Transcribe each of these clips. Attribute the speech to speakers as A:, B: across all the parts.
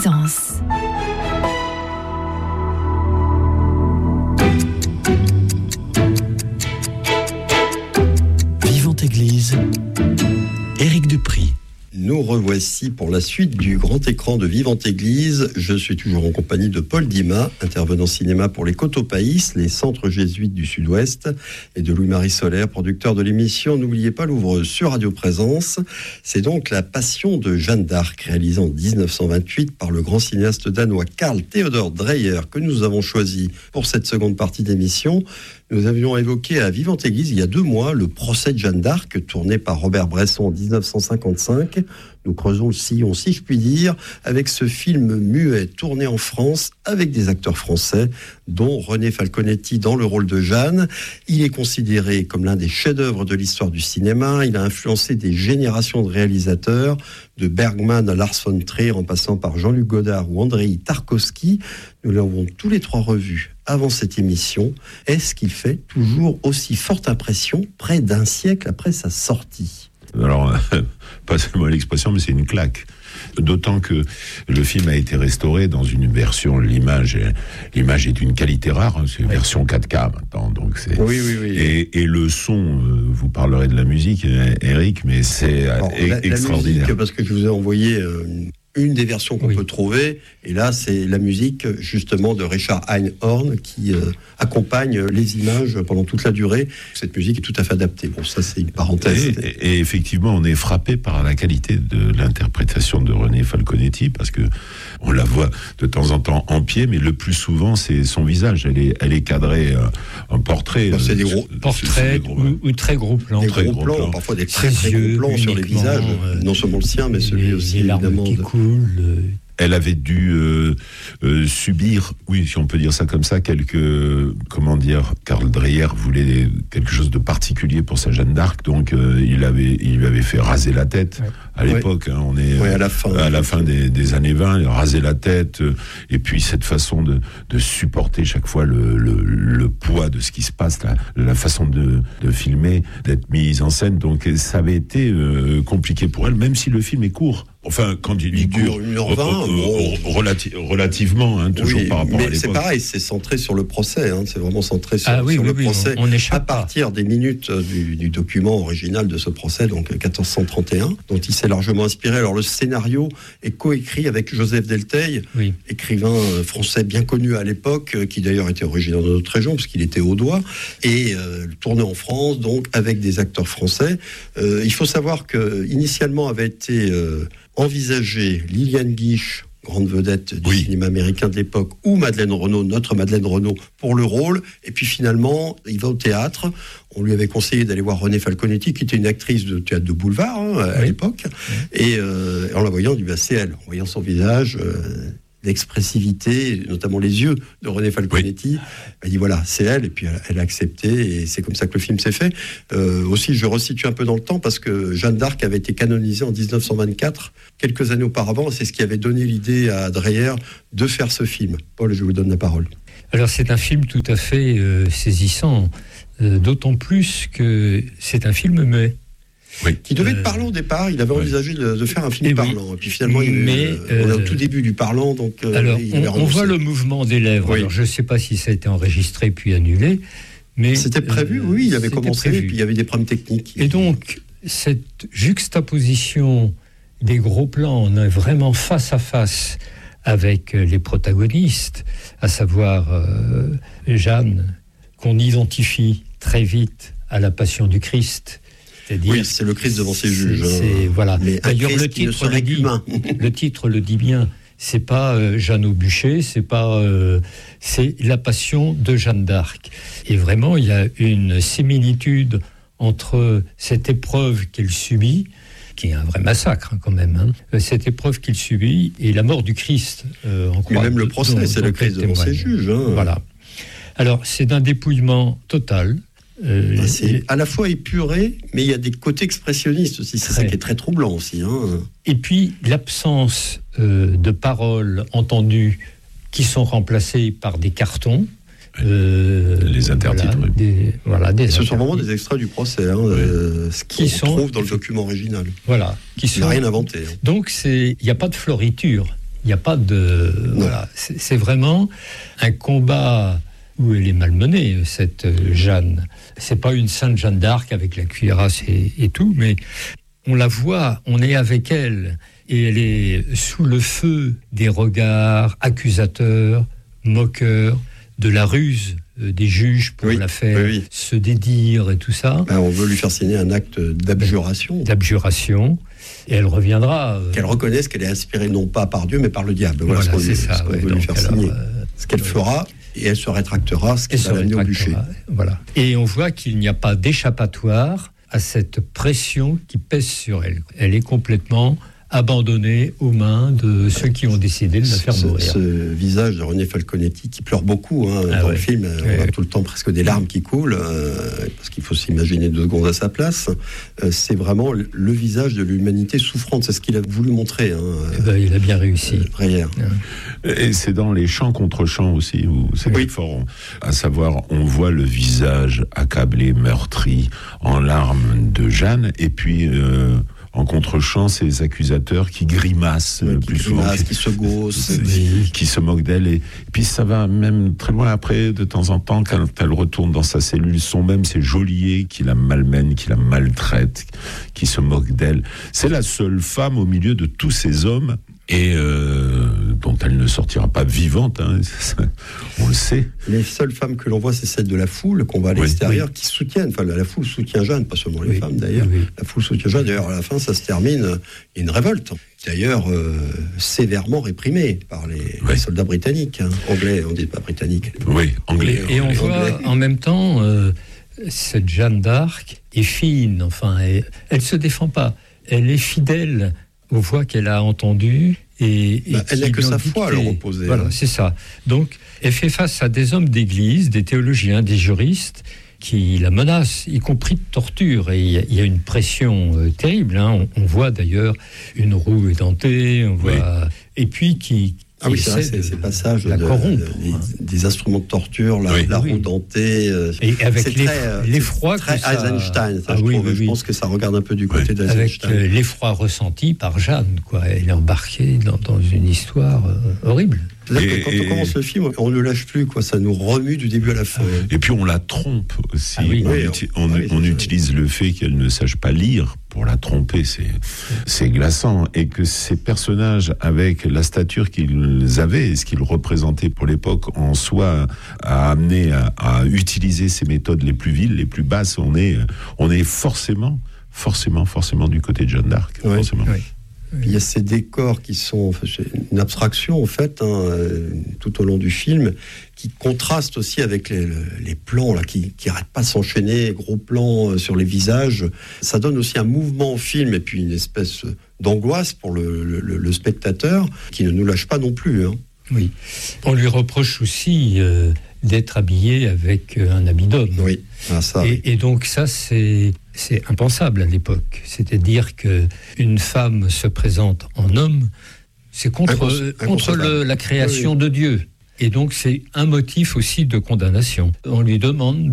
A: Plaisance.
B: Vivante Église, Éric Dupry.
C: Nous revoici pour la suite du grand écran de Vivante Église. Je suis toujours en compagnie de Paul Dimas, intervenant cinéma pour les Cotopaïs, les centres jésuites du Sud-Ouest, et de Louis-Marie Solaire, producteur de l'émission N'oubliez pas l'ouvre sur Radio Présence. C'est donc La Passion de Jeanne d'Arc, réalisée en 1928 par le grand cinéaste danois Carl Theodor Dreyer, que nous avons choisi pour cette seconde partie d'émission. Nous avions évoqué à Vivante Église il y a 2 mois le procès de Jeanne d'Arc, tourné par Robert Bresson en 1955. Nous creusons le sillon, si je puis dire, avec ce film muet tourné en France avec des acteurs français, dont René Falconetti dans le rôle de Jeanne. Il est considéré comme l'un des chefs-d'œuvre de l'histoire du cinéma. Il a influencé des générations de réalisateurs, de Bergman à Lars von Trier, en passant par Jean-Luc Godard ou Andrei Tarkovsky. Nous l'avons tous les 3 revus avant cette émission. Est-ce qu'il fait toujours aussi forte impression près d'un siècle après sa sortie ?
D: Alors, pas seulement l'expression, mais c'est une claque. D'autant que le film a été restauré dans une version, l'image est d'une qualité rare, hein, c'est une version 4K maintenant, donc c'est.
C: Oui.
D: Et le son, vous parlerez de la musique, Eric, mais c'est extraordinaire.
C: La musique, parce que je vous ai envoyé une des versions qu'on peut trouver, et là c'est la musique justement de Richard Einhorn qui accompagne les images pendant toute la durée. Cette musique est tout à fait adaptée. Bon, ça c'est une parenthèse.
D: Et effectivement, on est frappé par la qualité de l'interprétation de René Falconetti, parce que on la voit de temps en temps en pied, mais le plus souvent c'est son visage. Elle est cadrée en portrait.
C: C'est des gros
E: portraits ou très gros plans.
C: Des gros plans, parfois des très gros plans sur les visages, non seulement le sien, mais celui aussi évidemment.
D: Elle avait dû subir, oui, si on peut dire ça comme ça, Carl Dreyer voulait quelque chose de particulier pour sa Jeanne d'Arc, donc il lui avait fait raser la tête à l'époque. Hein, on est à la fin des années 20, raser la tête, et puis cette façon de supporter chaque fois le poids de ce qui se passe, la façon de filmer, d'être mise en scène. Donc ça avait été compliqué pour elle, même si le film est court. Enfin, quand il dure
C: 1h20,
D: relativement, hein, toujours par rapport à l'époque.
C: Mais c'est pareil, c'est centré sur le procès, hein, c'est vraiment centré sur le procès.
E: On échappe
C: à partir des minutes du document original de ce procès, donc 1431, dont il s'est largement inspiré. Alors le scénario est coécrit avec Joseph Delteil, écrivain français bien connu à l'époque, qui d'ailleurs était originaire de notre région, puisqu'il était audois, et tourné en France, donc avec des acteurs français. Il faut savoir que initialement avait été envisagé Liliane Guiche, grande vedette du cinéma américain de l'époque, ou Madeleine Renaud, notre Madeleine Renaud, pour le rôle. Et puis finalement, il va au théâtre. On lui avait conseillé d'aller voir René Falconetti, qui était une actrice de théâtre de boulevard à l'époque. Et en la voyant, on dit c'est elle. En voyant son visage, l'expressivité, notamment les yeux de René Falconetti, elle dit voilà, c'est elle, et puis elle a accepté, et c'est comme ça que le film s'est fait. Aussi, je resitue un peu dans le temps, parce que Jeanne d'Arc avait été canonisée en 1924, quelques années auparavant, et c'est ce qui avait donné l'idée à Dreyer de faire ce film. Paul, je vous donne la parole.
E: Alors c'est un film tout à fait saisissant, d'autant plus que c'est un film muet.
C: Qui devait être parlant au départ, il avait envisagé de faire un film parlant. Et puis finalement, on est au tout début du parlant. Donc,
E: alors, on voit le mouvement des lèvres. Alors, je ne sais pas si ça a été enregistré puis annulé. Mais
C: c'était prévu, il avait commencé, et puis il y avait des problèmes techniques.
E: Et donc, cette juxtaposition des gros plans, on est vraiment face à face avec les protagonistes, à savoir Jeanne, qu'on identifie très vite à la Passion du Christ.
C: C'est le Christ devant ses juges.
E: Voilà.
C: D'ailleurs, le
E: titre le dit bien. C'est pas Jeanne au bûcher, c'est la Passion de Jeanne d'Arc. Et vraiment, il y a une similitude entre cette épreuve qu'elle subit, qui est un vrai massacre quand même, cette épreuve qu'il subit, et la mort du Christ.
C: Mais même le procès, c'est le Christ devant ses juges.
E: Voilà. Alors, c'est d'un dépouillement total.
C: C'est à la fois épuré, mais il y a des côtés expressionnistes aussi. C'est ça qui est très troublant aussi.
E: Et puis l'absence de paroles entendues qui sont remplacées par des cartons.
D: Les intertitres.
C: Ce sont vraiment des extraits du procès, ce qu'on trouve dans le document original.
E: Voilà.
C: Il n'a rien inventé.
E: Donc il n'y a pas de floriture. Il n'y a pas de... Voilà, c'est vraiment un combat où elle est malmenée, cette Jeanne. C'est pas une sainte Jeanne d'Arc avec la cuirasse et tout, mais on la voit, on est avec elle, et elle est sous le feu des regards accusateurs, moqueurs, de la ruse des juges pour la faire se dédire et tout ça.
C: On veut lui faire signer un acte d'abjuration.
E: Et elle reviendra.
C: Qu'elle reconnaisse qu'elle est inspirée non pas par Dieu, mais par le diable. Voilà ce qu'on veut lui faire signer. Ce qu'elle fera, et elle se rétractera, ce qui va l'amener au bûcher.
E: Voilà. Et on voit qu'il n'y a pas d'échappatoire à cette pression qui pèse sur elle. Elle est complètement abandonnée aux mains de ceux qui ont décidé de la faire mourir.
C: Ce visage de René Falconetti qui pleure beaucoup dans le film, on a tout le temps presque des larmes qui coulent, parce qu'il faut s'imaginer 2 secondes à sa place. C'est vraiment le visage de l'humanité souffrante, c'est ce qu'il a voulu montrer.
E: Il a bien réussi.
C: Prière.
D: Et c'est dans les chants contre chants aussi, où c'est très fort. À savoir, on voit le visage accablé, meurtri, en larmes de Jeanne, et puis... en contre-champ, ces accusateurs qui grimacent plus souvent,
C: qui se gaussent,
D: qui se moquent d'elle. Et puis ça va même très loin après, de temps en temps, quand elle retourne dans sa cellule, sont même ces geôliers qui la malmènent, qui la maltraitent, qui se moquent d'elle. C'est la seule femme au milieu de tous ces hommes, et dont elle ne sortira pas vivante, on le sait.
C: Les seules femmes que l'on voit, c'est celles de la foule qu'on voit à l'extérieur, qui soutiennent. Enfin, la foule soutient Jeanne, pas seulement les femmes d'ailleurs. La foule soutient Jeanne. D'ailleurs, à la fin, ça se termine, il y a une révolte. D'ailleurs, sévèrement réprimée par les soldats britanniques. Anglais, on dit pas britanniques.
D: Oui, anglais.
E: Et on voit en même temps, cette Jeanne d'Arc est fine, enfin, elle se défend pas. Elle est fidèle aux voix qu'elle a entendues.
C: Elle n'a que sa foi à leur opposer.
E: Voilà, c'est ça. Donc, elle fait face à des hommes d'église, des théologiens, des juristes, qui la menacent, y compris de torture. Et il y a une pression terrible. On voit d'ailleurs une roue édentée, on voit... Et puis qui
C: c'est vrai, ces passages des instruments de torture, la roue dentée.
E: Et avec l'effroi
C: très
E: que ça...
C: Eisenstein, je pense que ça regarde un peu du côté d'Eisenstein.
E: Avec l'effroi ressenti par Jeanne, quoi. Elle est embarquée dans une histoire horrible.
C: C'est-à-dire que quand on commence le film, on ne lâche plus, quoi. Ça nous remue du début à la fin.
D: Et puis on la trompe aussi. On utilise le fait qu'elle ne sache pas lire pour la tromper. C'est glaçant. Et que ces personnages, avec la stature qu'ils avaient et ce qu'ils représentaient pour l'époque, en soi, a amené à utiliser ces méthodes les plus viles, les plus basses. On est forcément du côté de Jeanne d'Arc. Forcément.
C: Oui. Il y a ces décors qui sont une abstraction en fait, tout au long du film, qui contrastent aussi avec les plans là, qui n'arrêtent pas de s'enchaîner, gros plans sur les visages. Ça donne aussi un mouvement au film et puis une espèce d'angoisse pour le spectateur qui ne nous lâche pas non plus.
E: Oui. On lui reproche aussi d'être habillé avec un habit d'homme.
C: Oui.
E: Et donc ça, c'est impensable à l'époque. C'est-à-dire qu'une femme se présente en homme, c'est contre la création de Dieu. Et donc c'est un motif aussi de condamnation. On lui demande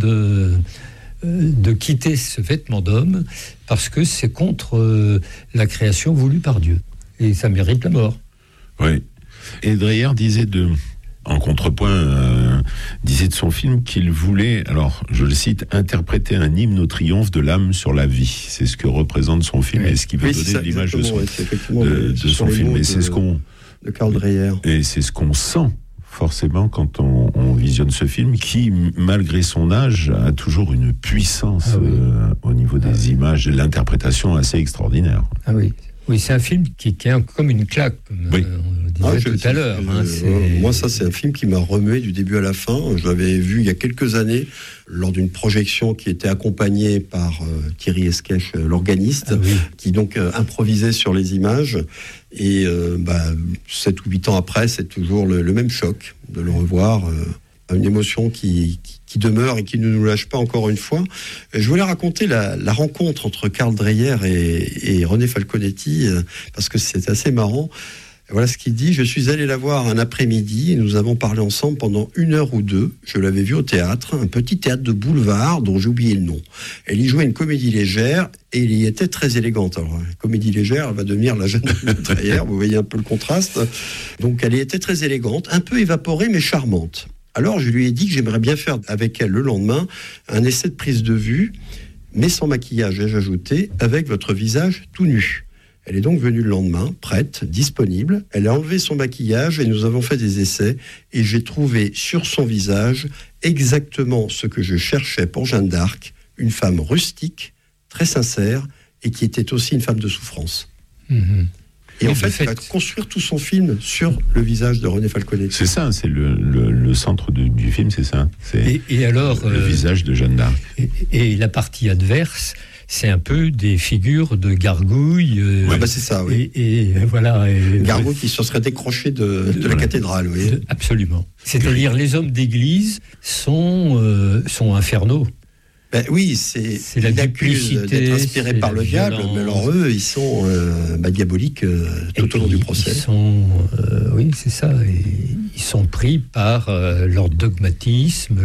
E: de quitter ce vêtement d'homme parce que c'est contre la création voulue par Dieu. Et ça mérite la mort.
D: Oui. Et Dreyer disait en contrepoint, disait de son film qu'il voulait, alors je le cite, interpréter un hymne au triomphe de l'âme sur la vie. C'est ce que représente son film et ce qui veut donner l'image de son film. Et c'est ce qu'on...
C: De Karl Dreyer.
D: Et c'est ce qu'on sent forcément quand on visionne ce film, qui, malgré son âge, a toujours une puissance au niveau des images et de l'interprétation assez extraordinaire.
E: Ah oui. Oui, c'est un film qui est comme une claque, comme on disait tout à l'heure.
C: Moi, ça, c'est un film qui m'a remué du début à la fin. Je l'avais vu il y a quelques années, lors d'une projection qui était accompagnée par Thierry Esquèche, l'organiste, qui donc improvisait sur les images. Et 7 ou 8 ans après, c'est toujours le même choc de le revoir. Une émotion qui demeure et qui ne nous lâche pas encore une fois. Je voulais raconter la rencontre entre Karl Dreyer et René Falconetti, parce que c'est assez marrant. Voilà ce qu'il dit. Je suis allé la voir un après-midi et nous avons parlé ensemble pendant 1 heure ou 2. Je l'avais vue au théâtre, un petit théâtre de boulevard dont j'ai oublié le nom. Elle y jouait une comédie légère et elle y était très élégante. Alors, la comédie légère, elle va devenir la jeune meurtrière. Vous voyez un peu le contraste. Donc, elle y était très élégante, un peu évaporée mais charmante. Alors, je lui ai dit que j'aimerais bien faire avec elle le lendemain un essai de prise de vue, mais sans maquillage, ai-je ajouté, avec votre visage tout nu. Elle est donc venue le lendemain, prête, disponible. Elle a enlevé son maquillage et nous avons fait des essais. Et j'ai trouvé sur son visage exactement ce que je cherchais pour Jeanne d'Arc, une femme rustique, très sincère, et qui était aussi une femme de souffrance.
E: Mmh.
C: Et en fait, elle va construire tout son film sur le visage de René Falconet.
D: C'est ça, c'est le centre du film, c'est ça. C'est
E: et alors,
D: le visage de Jeanne d'Arc.
E: Et la partie adverse, c'est un peu des figures de gargouilles.
C: C'est ça, oui.
E: Et voilà.
C: Gargouilles qui se seraient décrochées de la cathédrale, oui.
E: Absolument. C'est-à-dire, les hommes d'église sont infernaux.
C: Ben oui, c'est
E: la duplicité,
C: d'être inspirés par le diable, mais alors eux, ils sont diaboliques tout au long du procès.
E: Oui, c'est ça. Et ils sont pris par leur dogmatisme,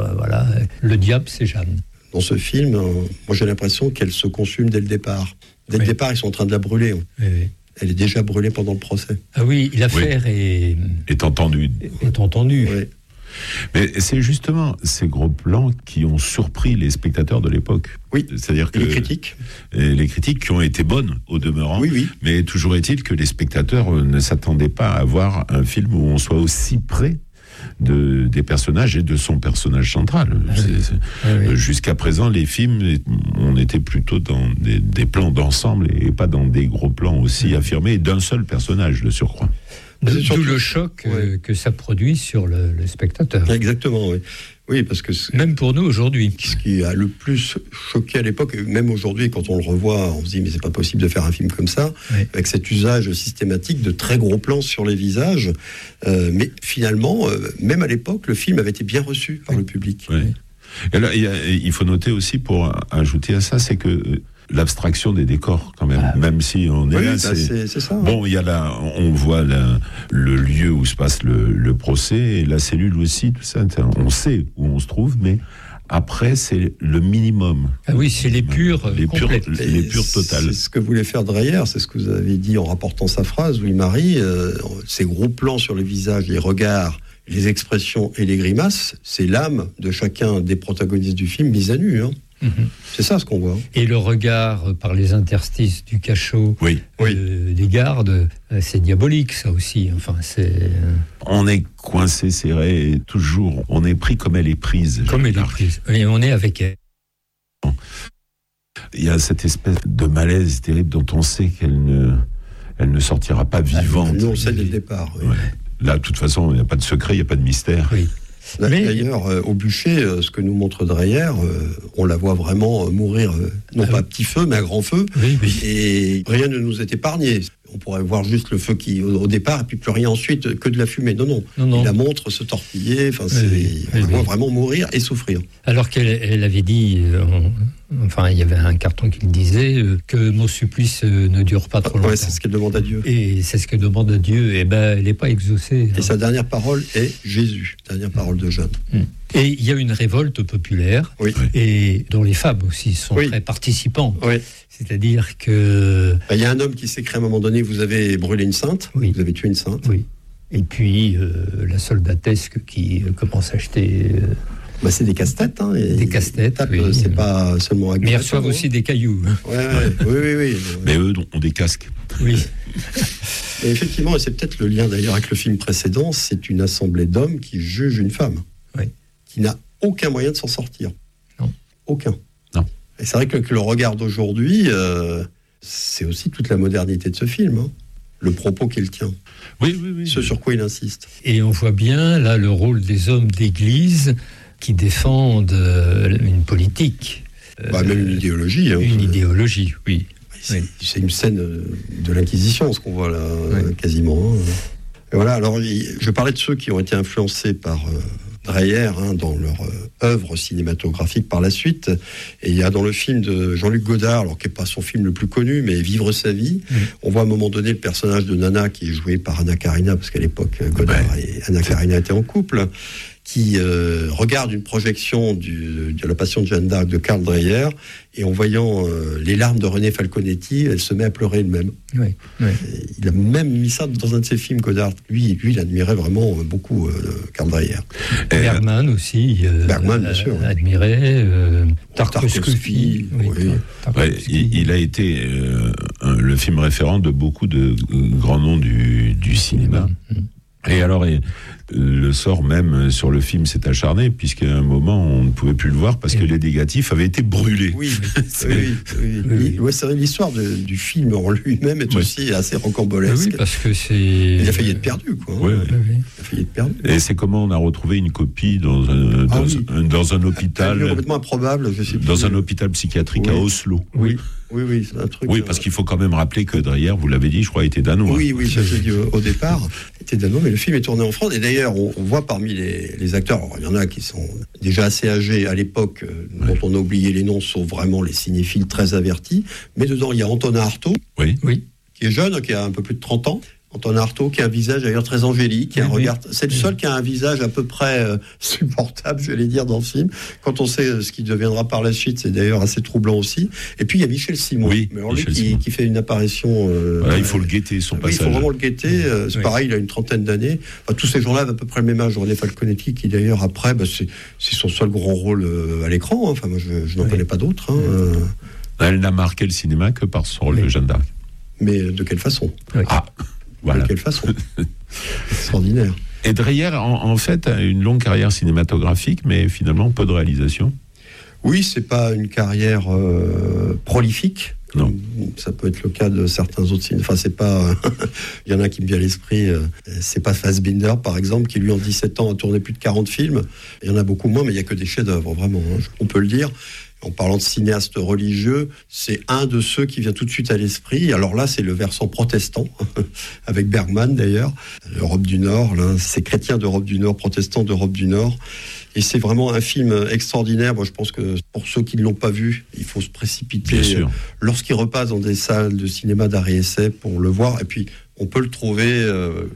E: le diable, c'est Jeanne.
C: Dans ce film, moi j'ai l'impression qu'elle se consume dès le départ. Dès le départ, ils sont en train de la brûler.
E: Oui.
C: Elle est déjà brûlée pendant le procès.
E: Ah oui, l'affaire est entendue.
C: Oui.
D: Mais c'est justement ces gros plans qui ont surpris les spectateurs de l'époque.
C: Oui,
D: c'est-à-dire que
C: les critiques.
D: Les critiques qui ont été bonnes au demeurant.
C: Oui.
D: Mais toujours est-il que les spectateurs ne s'attendaient pas à voir un film où on soit aussi près des personnages et de son personnage central.
E: Oui.
D: Jusqu'à présent, les films, on était plutôt dans des plans d'ensemble et pas dans des gros plans aussi affirmés d'un seul personnage de surcroît.
E: D'où le choc que ça produit sur le spectateur.
C: Exactement, oui. Oui, parce que
E: même pour nous aujourd'hui.
C: Ce qui a le plus choqué à l'époque, et même aujourd'hui, quand on le revoit, on se dit mais c'est pas possible de faire un film comme ça, avec cet usage systématique de très gros plans sur les visages. Mais finalement, même à l'époque, le film avait été bien reçu par le public.
D: Oui. Et là, il faut noter aussi, pour ajouter à ça, c'est que l'abstraction des décors, quand même, même si on est là,
C: c'est ça.
D: Bon, il y a on voit le lieu où se passe le procès, et la cellule aussi, tout ça. On sait où on se trouve, mais après, c'est le minimum.
E: Ah oui, c'est les purs totales.
C: C'est ce que voulait faire Dreyer, c'est ce que vous avez dit en rapportant sa phrase, Louis-Marie. Ces gros plans sur les visages, les regards, les expressions et les grimaces, c'est l'âme de chacun des protagonistes du film mise à nu. C'est ça ce qu'on voit.
E: Et le regard par les interstices du cachot des gardes, c'est diabolique ça aussi. Enfin,
D: on est coincé, serré, et toujours, on est pris comme elle est prise.
E: Comme elle est prise. Et on est avec elle.
D: Il y a cette espèce de malaise terrible dont on sait qu'elle ne sortira pas vivante.
C: Nous, on sait dès le départ. Oui.
D: Ouais. Là, de toute façon, il n'y a pas de secret, il n'y a pas de mystère.
E: Oui.
C: D'ailleurs, au bûcher, ce que nous montre Dreyer, on la voit vraiment mourir, non pas à petit feu, mais à grand feu.
E: Oui.
C: Et rien ne nous est épargné. On pourrait voir juste le feu qui au départ, et puis plus rien ensuite, que de la fumée. Non. Il la montre se torpiller, on la voit vraiment mourir et souffrir.
E: Alors qu'elle avait dit, il y avait un carton qui le disait, que mon supplice ne dure pas trop longtemps.
C: Ouais, c'est ce qu'elle demande à Dieu.
E: Et c'est ce qu'elle demande à Dieu, et elle n'est pas exaucée.
C: Et sa dernière parole est Jésus, dernière parole de Jeanne.
E: Et il y a une révolte populaire, et dont les femmes aussi sont très participants.
C: Oui.
E: C'est-à-dire que...
C: Il y a un homme qui s'écrit à un moment donné, vous avez brûlé une sainte, vous avez tué une sainte.
E: Oui. Et puis, la soldatesque qui commence à acheter...
C: c'est des casse-têtes.
E: Des casse-têtes,
C: c'est pas seulement agréable.
E: Mais ils reçoivent aussi des cailloux.
C: Oui.
D: Mais eux ont des casques.
E: Oui.
C: Et effectivement, et c'est peut-être le lien d'ailleurs avec le film précédent, c'est une assemblée d'hommes qui jugent une femme. Qui n'a aucun moyen de s'en sortir.
E: Non.
C: Aucun.
D: Non.
C: Et c'est vrai que le regard d'aujourd'hui, c'est aussi toute la modernité de ce film. Le propos qu'il tient.
D: Oui.
C: Ce sur quoi il insiste.
E: Et on voit bien, là, le rôle des hommes d'église qui défendent une politique.
C: Même une idéologie.
E: Une idéologie, oui.
C: C'est une scène de l'Inquisition, ce qu'on voit là, quasiment. Et voilà, alors, je parlais de ceux qui ont été influencés par Dreyer dans leur œuvre cinématographique par la suite. Et il y a dans le film de Jean-Luc Godard, alors qui n'est pas son film le plus connu, mais Vivre sa vie, on voit à un moment donné le personnage de Nana qui est joué par Anna Karina, parce qu'à l'époque Godard et Anna Karina étaient en couple, qui regarde une projection de La Passion de Jeanne d'Arc de Karl Dreyer, et en voyant les larmes de René Falconetti, elle se met à pleurer elle-même.
E: Oui.
C: Il a même mis ça dans un de ses films, Godard. Lui, il admirait vraiment beaucoup Karl Dreyer.
E: Bergman aussi.
C: Bergman, bien sûr.
E: Admirait. Tarkovsky.
D: Il a été le film référent de beaucoup de grands noms du cinéma. Et alors, le sort même sur le film s'est acharné, puisqu'à un moment, on ne pouvait plus le voir parce que les négatifs avaient été brûlés.
C: Oui. C'est vrai, l'histoire du film en lui-même est aussi assez rocambolesque.
E: Oui, parce que c'est...
C: Il a failli être perdu, quoi.
D: Oui.
C: Il a failli être perdu.
D: Et c'est comment on a retrouvé une copie dans un hôpital...
C: complètement improbable, je sais plus.
D: Dans un hôpital psychiatrique à Oslo.
C: Oui, c'est un truc...
D: Oui, parce qu'il faut quand même rappeler que Dreyer, vous l'avez dit, je crois, était danois.
C: Oui, ça j'ai dit au départ, était danois, mais le film est tourné en France. Et d'ailleurs, on voit parmi les acteurs, alors, il y en a qui sont déjà assez âgés à l'époque, dont on a oublié les noms, sauf vraiment les cinéphiles très avertis. Mais dedans, il y a Antonin Artaud, qui est jeune, qui a un peu plus de 30 ans. Antonin Artaud, qui a un visage d'ailleurs très angélique, qui a un regard. C'est le seul qui a un visage à peu près supportable, je vais dire, dans le film. Quand on sait ce qui deviendra par la suite, c'est d'ailleurs assez troublant aussi. Et puis il y a Michel Simon, qui fait une apparition.
D: Il faut le guetter, son passage.
C: Il faut vraiment le guetter. C'est pareil, il a une trentaine d'années. Enfin, tous ces gens-là avaient à peu près le même âge. René Falconetti, qui d'ailleurs après, c'est son seul grand rôle à l'écran. Enfin, moi, je n'en connais pas d'autres.
D: Elle n'a marqué le cinéma que par son rôle de Jeanne d'Arc.
C: Mais de quelle façon?
D: Voilà.
C: De quelle façon? Extraordinaire.
D: Et Dreyer, en fait, a une longue carrière cinématographique, mais finalement peu de réalisation.
C: Oui, c'est pas une carrière prolifique.
D: Non.
C: Ça peut être le cas de certains autres cinéastes. Enfin, c'est pas... Il y en a qui me vient à l'esprit. C'est pas Fassbinder, par exemple, qui lui, en 17 ans, a tourné plus de 40 films. Il y en a beaucoup moins, mais il y a que des chefs-d'œuvre, vraiment. On peut le dire. En parlant de cinéaste religieux, c'est un de ceux qui vient tout de suite à l'esprit. Alors là, c'est le versant protestant, avec Bergman d'ailleurs, l'Europe du Nord, là, c'est chrétien d'Europe du Nord, protestant d'Europe du Nord. Et c'est vraiment un film extraordinaire. Moi, je pense que pour ceux qui ne l'ont pas vu, il faut se précipiter lorsqu'il repasse dans des salles de cinéma d'arrêt-essai pour le voir. Et puis, on peut le trouver...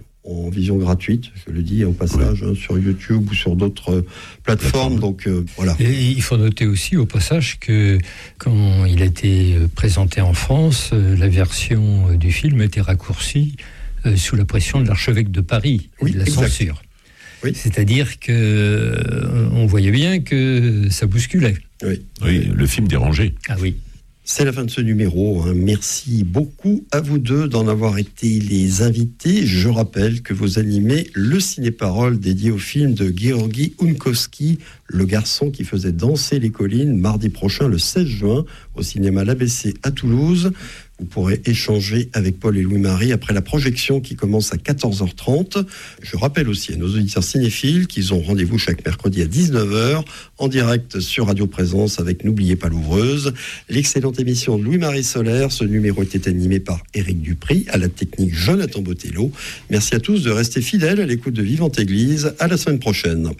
C: en vision gratuite, je le dis au passage, sur YouTube ou sur d'autres plateformes. Donc voilà.
E: Et il faut noter aussi au passage que quand il a été présenté en France, la version du film était raccourcie sous la pression de l'archevêque de Paris et de la censure. Oui. C'est-à-dire que on voyait bien que ça bousculait.
C: Oui,
D: le film dérangeait.
E: Ah oui.
C: C'est la fin de ce numéro. Merci beaucoup à vous deux d'en avoir été les invités. Je rappelle que vous animez le ciné-parole dédié au film de Georgi Unkowski, Le garçon qui faisait danser les collines, mardi prochain, le 16 juin, au cinéma L'ABC à Toulouse. Vous pourrez échanger avec Paul et Louis-Marie après la projection qui commence à 14h30. Je rappelle aussi à nos auditeurs cinéphiles qu'ils ont rendez-vous chaque mercredi à 19h en direct sur Radio Présence avec N'oubliez pas l'ouvreuse. L'excellente émission de Louis-Marie Solaire. Ce numéro était animé par Éric Dupry, à la technique Jonathan Botello. Merci à tous de rester fidèles à l'écoute de Vivante Église. À la semaine prochaine.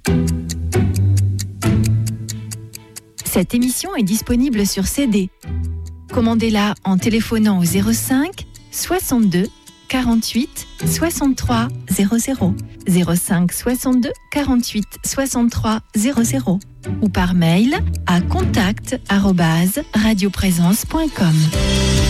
A: Cette émission est disponible sur CD. Commandez-la en téléphonant au 05 62 48 63 00, 05 62 48 63 00 ou par mail à contact@radioprésence.com.